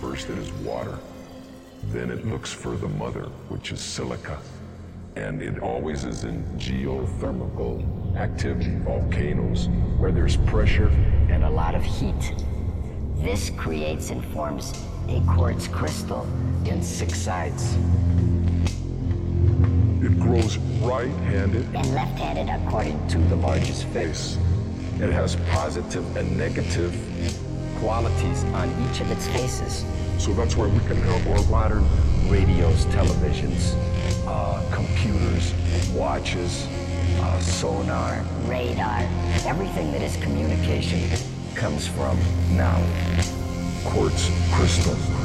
First it is water, then it looks for the mother, which is silica. And it always is in geothermal activity, volcanoes, where there's pressure and a lot of heat. This creates and forms a quartz crystal in 6 sides. It grows right-handed and left-handed according to the largest face. It has positive and negative qualities on each of its faces. So that's why we can help our modern radios, televisions, computers, watches, sonar, radar. Everything that is communication comes from now quartz crystals.